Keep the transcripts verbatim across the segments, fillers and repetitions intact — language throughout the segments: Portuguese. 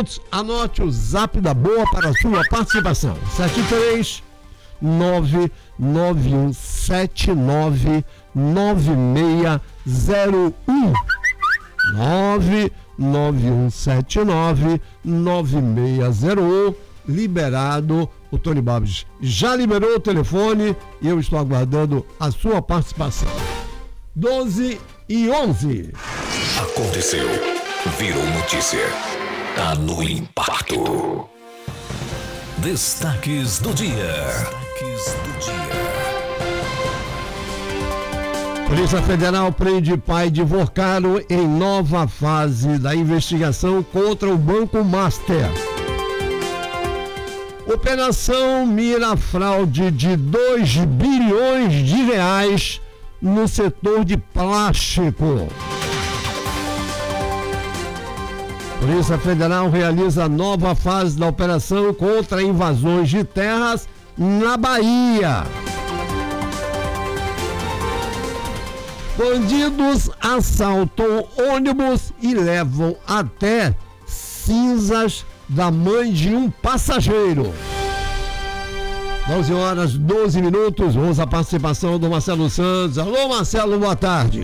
minutos. Anote o zap da boa para a sua participação. sete três nove nove um sete nove nove seis zero um. nove nove um sete nove nove seis zero um. Liberado. O Tony Babs já liberou o telefone e eu estou aguardando a sua participação. doze e onze. Aconteceu. Virou notícia. Tá no impacto. Destaques do dia. Destaques do dia. Polícia Federal prende pai de Vorcaro em nova fase da investigação contra o Banco Master. Operação mira fraude de dois bilhões de reais no setor de plástico. Polícia Federal realiza nova fase da operação contra invasões de terras na Bahia. Bandidos assaltam ônibus e levam até cinzas da mãe de um passageiro. doze horas, doze minutos. Vamos à participação do Marcelo Santos. Alô, Marcelo, boa tarde.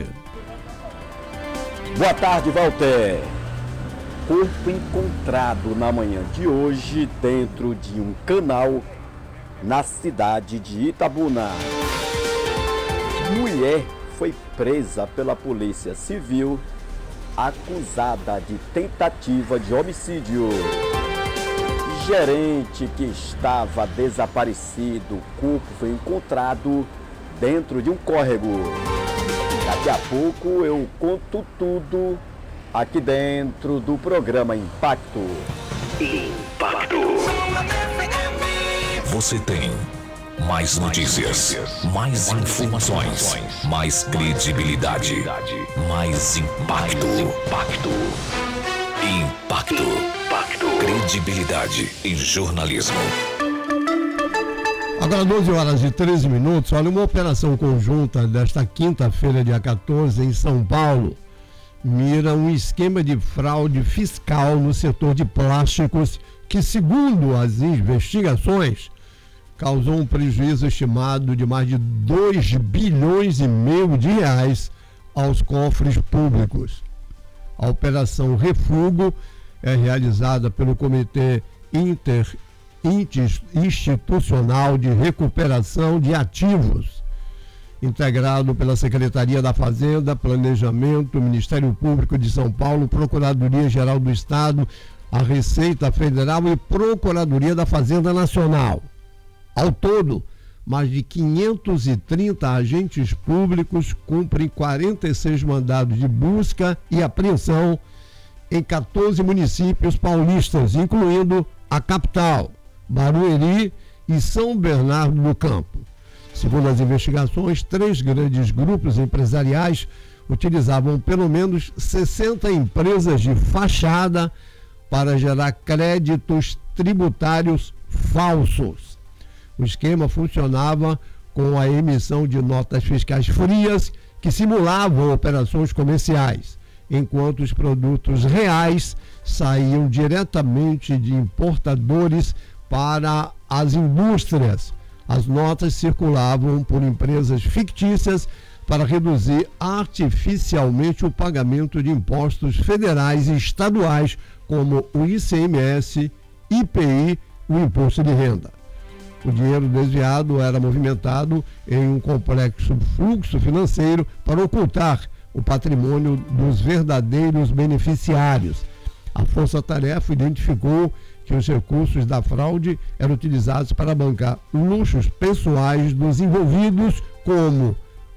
Boa tarde, Walter. Corpo encontrado na manhã de hoje dentro de um canal na cidade de Itabuna. Mulher foi presa pela Polícia Civil acusada de tentativa de homicídio. Gerente que estava desaparecido, o corpo foi encontrado dentro de um córrego. Daqui a pouco eu conto tudo aqui dentro do programa Impacto. Impacto. Você tem mais notícias, mais informações, mais credibilidade, mais impacto. Impacto. Impacto. Credibilidade em jornalismo. Agora doze horas e treze minutos. Olha, uma operação conjunta desta quinta-feira, dia quatorze, em São Paulo, mira um esquema de fraude fiscal no setor de plásticos que, segundo as investigações, causou um prejuízo estimado de mais de dois bilhões e meio de reais aos cofres públicos. A Operação Refúgio é realizada pelo Comitê Interinstitucional de Recuperação de Ativos, integrado pela Secretaria da Fazenda, Planejamento, Ministério Público de São Paulo, Procuradoria-Geral do Estado, a Receita Federal e Procuradoria da Fazenda Nacional. Ao todo, mais de quinhentos e trinta agentes públicos cumprem quarenta e seis mandados de busca e apreensão em quatorze municípios paulistas, incluindo a capital, Barueri e São Bernardo do Campo. Segundo as investigações, três grandes grupos empresariais utilizavam pelo menos sessenta empresas de fachada para gerar créditos tributários falsos. O esquema funcionava com a emissão de notas fiscais frias que simulavam operações comerciais, enquanto os produtos reais saíam diretamente de importadores para as indústrias. As notas circulavam por empresas fictícias para reduzir artificialmente o pagamento de impostos federais e estaduais, como o I C M S, I P I, o Imposto de Renda. O dinheiro desviado era movimentado em um complexo fluxo financeiro para ocultar o patrimônio dos verdadeiros beneficiários. A Força Tarefa identificou que os recursos da fraude eram utilizados para bancar luxos pessoais dos envolvidos, como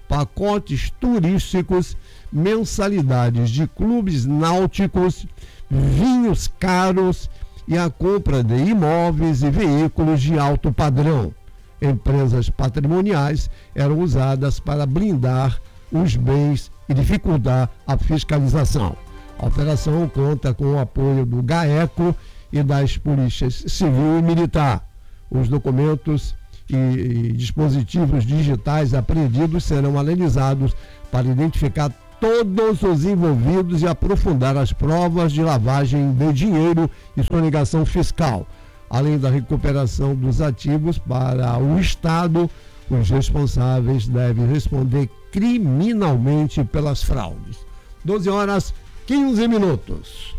pacotes turísticos, mensalidades de clubes náuticos, vinhos caros e a compra de imóveis e veículos de alto padrão. Empresas patrimoniais eram usadas para blindar os bens e dificultar a fiscalização. A operação conta com o apoio do GAECO e das polícias civil e militar. Os documentos e dispositivos digitais apreendidos serão analisados para identificar todos os envolvidos e aprofundar as provas de lavagem de dinheiro e sonegação fiscal, além da recuperação dos ativos para o Estado. Os responsáveis devem responder criminalmente pelas fraudes. doze horas, quinze minutos.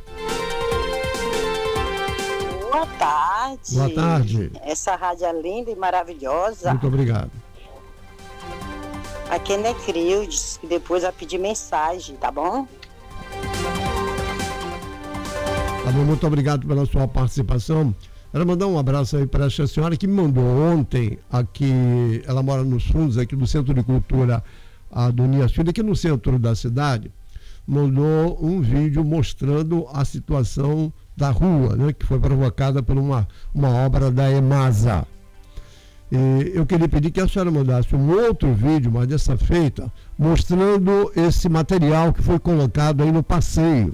Boa tarde. Boa tarde. Essa rádio é linda e maravilhosa. Muito obrigado. Aqui é Necrildes, que depois vai pedir mensagem, tá bom? Tá bom, muito obrigado pela sua participação. Quero mandar um abraço aí para essa senhora que me mandou ontem aqui, ela mora nos fundos aqui do Centro de Cultura a Donias Filho, aqui no centro da cidade, mandou um vídeo mostrando a situação da rua, né, que foi provocada por uma, uma obra da EMASA. E eu queria pedir que a senhora mandasse um outro vídeo, mas dessa feita, mostrando esse material que foi colocado aí no passeio,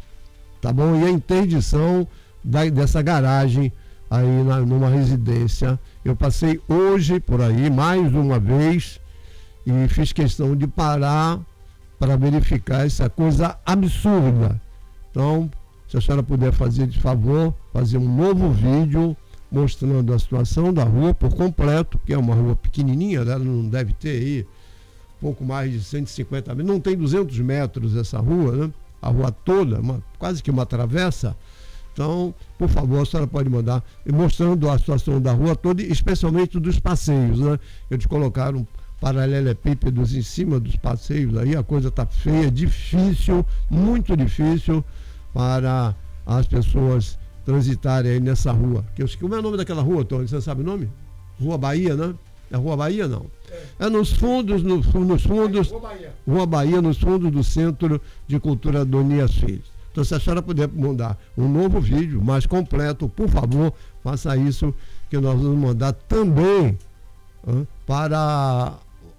tá bom? E a interdição da, dessa garagem aí na, numa residência. Eu passei hoje por aí, mais uma vez, e fiz questão de parar para verificar essa coisa absurda. Então, se a senhora puder fazer de favor, fazer um novo vídeo mostrando a situação da rua por completo, que é uma rua pequenininha, ela não deve ter aí pouco mais de cento e cinquenta metros, não tem duzentos metros essa rua, né? A rua toda, uma, quase que uma travessa. Então, por favor, a senhora pode mandar, mostrando a situação da rua toda, especialmente dos passeios, né? Eles colocaram paralelepípedos em cima dos passeios aí, a coisa está feia, difícil, muito difícil para as pessoas transitarem aí nessa rua. Como é o nome daquela rua, Tony? Você sabe o nome? Rua Bahia, né? É Rua Bahia, não? É, é nos fundos, no, nos fundos, Rua Bahia. Rua Bahia, nos fundos do Centro de Cultura Donias Filho. Então, se a senhora puder mandar um novo vídeo mais completo, por favor, faça isso, que nós vamos mandar também hein, para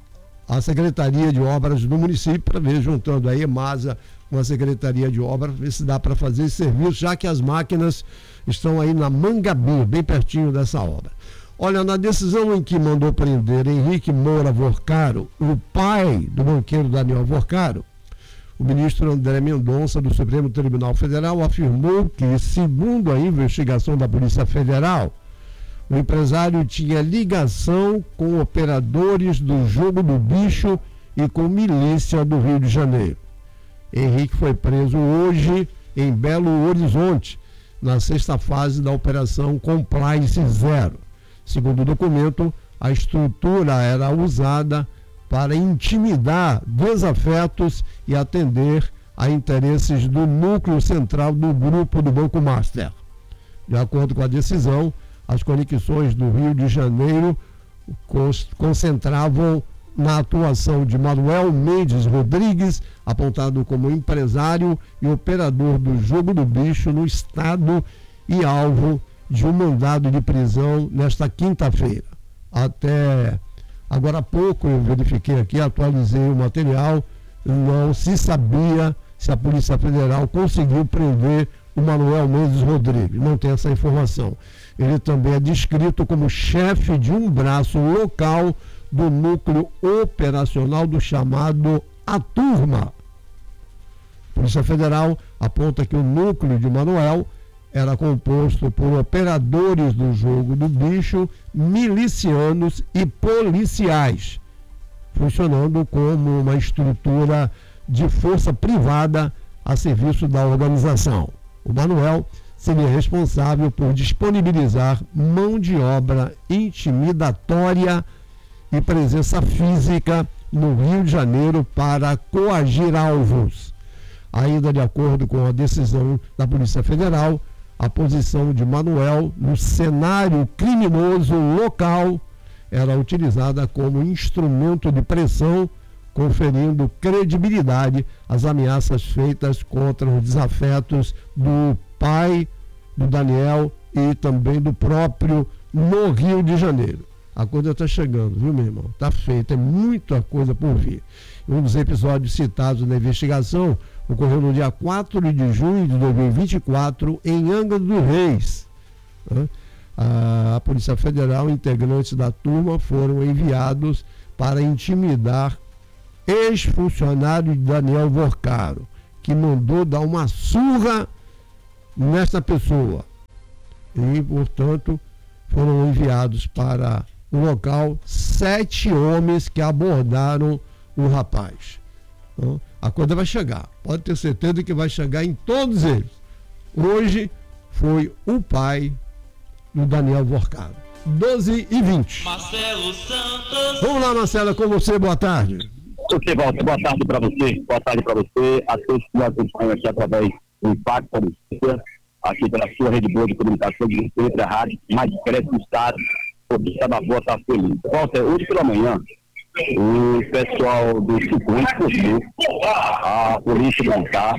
a Secretaria de Obras do município, para ver, juntando a EMASA com a Secretaria de Obras, ver se dá para fazer esse serviço, já que as máquinas estão aí na Mangabi, bem pertinho dessa obra. Olha, na decisão em que mandou prender Henrique Moura Vorcaro, o pai do banqueiro Daniel Vorcaro, o ministro André Mendonça, do Supremo Tribunal Federal, afirmou que, segundo a investigação da Polícia Federal, o empresário tinha ligação com operadores do Jogo do Bicho e com milícia do Rio de Janeiro. Henrique foi preso hoje em Belo Horizonte, na sexta fase da Operação Compliance Zero. Segundo o documento, a estrutura era usada para intimidar desafetos e atender a interesses do núcleo central do grupo do Banco Master. De acordo com a decisão, as conexões do Rio de Janeiro concentravam na atuação de Manuel Mendes Rodrigues, apontado como empresário e operador do Jogo do Bicho no estado e alvo de um mandado de prisão nesta quinta-feira. Até agora há pouco eu verifiquei aqui, atualizei o material, não se sabia se a Polícia Federal conseguiu prender o Manuel Mendes Rodrigues, não tem essa informação. Ele também é descrito como chefe de um braço local do núcleo operacional do chamado A Turma. A Polícia Federal aponta que o núcleo de Manuel era composto por operadores do Jogo do Bicho, milicianos e policiais, funcionando como uma estrutura de força privada a serviço da organização. O Manuel seria responsável por disponibilizar mão de obra intimidatória e presença física no Rio de Janeiro para coagir alvos. Ainda de acordo com a decisão da Polícia Federal, a posição de Manuel no cenário criminoso local era utilizada como instrumento de pressão, conferindo credibilidade às ameaças feitas contra os desafetos do pai do Daniel e também do próprio no Rio de Janeiro. A coisa está chegando, viu, meu irmão? Está feita, é muita coisa por vir. Um dos episódios citados na investigação ocorreu no dia quatro de junho de dois mil e vinte e quatro, em Angra dos Reis. A Polícia Federal e integrantes da turma foram enviados para intimidar ex-funcionário de Daniel Vorcaro, que mandou dar uma surra nessa pessoa. E, portanto, foram enviados para o local sete homens que abordaram o rapaz. Então, a coisa vai chegar. Pode ter certeza que vai chegar em todos eles. Hoje foi o pai do Daniel Vorcaro. doze e vinte. Marcelo Santos. Vamos lá, Marcelo, com você. Boa tarde. Você volta. Boa tarde para você. Boa tarde para você. A todos que nos acompanham aqui através do Impacto Polícia, aqui pela sua rede boa de comunicação de Letra Rádio, mais cresce do estado. Poder estar na boa, estar feliz. Walter, hoje pela manhã, o pessoal do cinquenta por cento, a Polícia Militar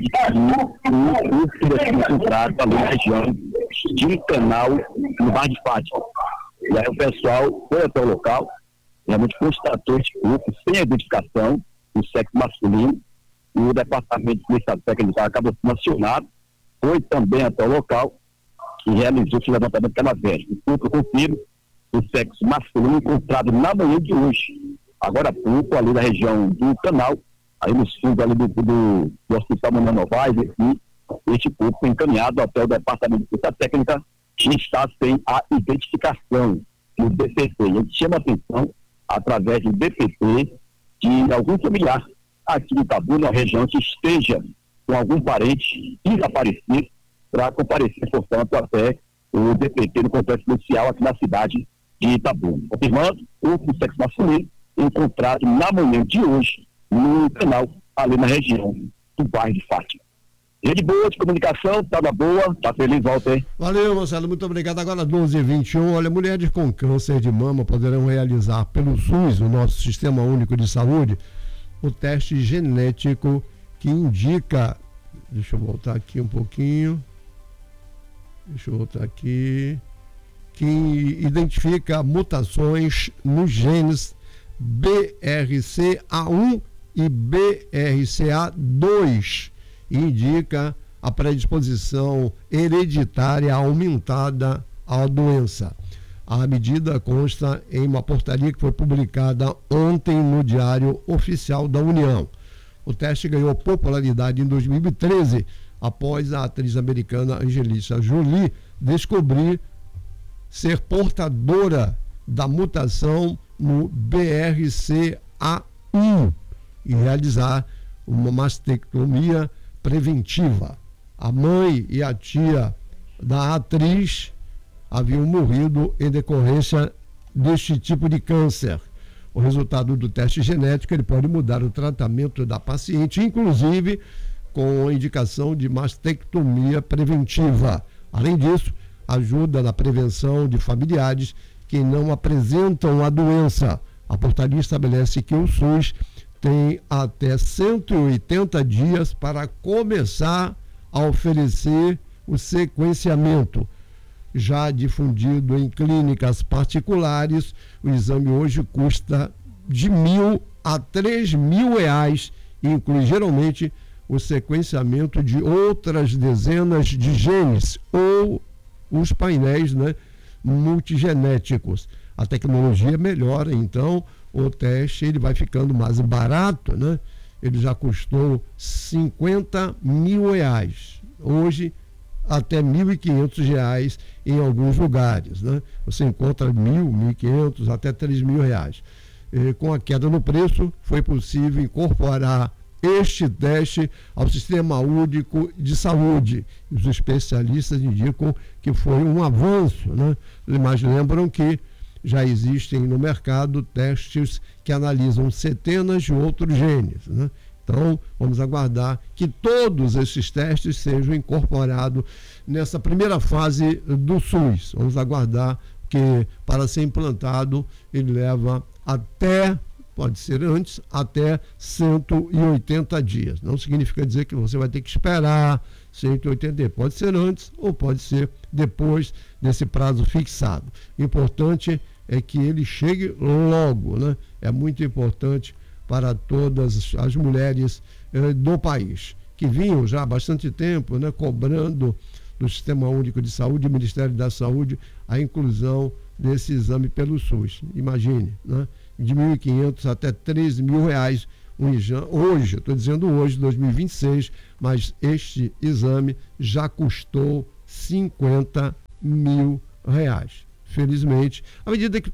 e o que foi encontrado ali na região de um canal no bairro de Fátima. E aí o pessoal foi até o local, realmente constatou esse corpo sem identificação do sexo masculino, e o Departamento de Polícia Técnica acabou sendo acionado, foi também até o local e realizou esse levantamento cadavérico. O corpo confirma o sexo masculino encontrado na manhã de hoje, agora há pouco, ali na região do canal, aí nos fundos ali do, do, do Hospital Manuel Novaes, e este corpo foi encaminhado até o Departamento de Polícia Técnica, que está sem a identificação no D P T. A gente chama a atenção, através do D P T, de algum familiar aqui de Itabuna, na região, que esteja com algum parente desaparecido, para comparecer, portanto, até o D P T no complexo policial aqui na cidade de Itabuna. Confirmando, o sexo masculino encontrado na manhã de hoje no canal, ali na região do bairro de Fátima. Rede boa de comunicação, tá na boa, tá feliz, Walter. Valeu, Marcelo, muito obrigado. Agora doze e vinte e um, olha, mulheres com câncer de mama poderão realizar pelo SUS, o nosso Sistema Único de Saúde, o teste genético que indica, deixa eu voltar aqui um pouquinho, deixa eu voltar aqui, que identifica mutações nos genes B R C A um e B R C A dois, e indica a predisposição hereditária aumentada à doença. A medida consta em uma portaria que foi publicada ontem no Diário Oficial da União. O teste ganhou popularidade em dois mil e treze, após a atriz americana Angelina Jolie descobrir ser portadora da mutação no B R C A um e realizar uma mastectomia preventiva. A mãe e a tia da atriz haviam morrido em decorrência deste tipo de câncer. O resultado do teste genético ele pode mudar o tratamento da paciente, inclusive com a indicação de mastectomia preventiva. Além disso, ajuda na prevenção de familiares que não apresentam a doença. A portaria estabelece que o SUS tem até cento e oitenta dias para começar a oferecer o sequenciamento. Já difundido em clínicas particulares, o exame hoje custa de mil a três mil reais e inclui geralmente o sequenciamento de outras dezenas de genes ou os painéis, né, multigenéticos. A tecnologia melhora, então o teste ele vai ficando mais barato, né? Ele já custou cinquenta mil reais. Hoje, até mil e quinhentos reais em alguns lugares, né? Você encontra mil, mil e quinhentos, até três mil reais. E, com a queda no preço, foi possível incorporar este teste ao Sistema Único de Saúde. Os especialistas indicam que foi um avanço, né? Mas lembram que já existem no mercado testes que analisam centenas de outros genes, né? Então, vamos aguardar que todos esses testes sejam incorporados nessa primeira fase do SUS. Vamos aguardar que, para ser implantado, ele leva até, pode ser antes, até cento e oitenta dias. Não significa dizer que você vai ter que esperar cento e oitenta dias. Pode ser antes ou pode ser depois desse prazo fixado. O importante é que ele chegue logo, né? É muito importante para todas as mulheres eh, do país, que vinham já há bastante tempo, né, cobrando do Sistema Único de Saúde, do Ministério da Saúde, a inclusão desse exame pelo SUS. Imagine, né? De mil e quinhentos até três mil reais um exame, hoje, estou dizendo hoje, dois mil e vinte e seis, mas este exame já custou cinquenta mil reais. Felizmente, à medida que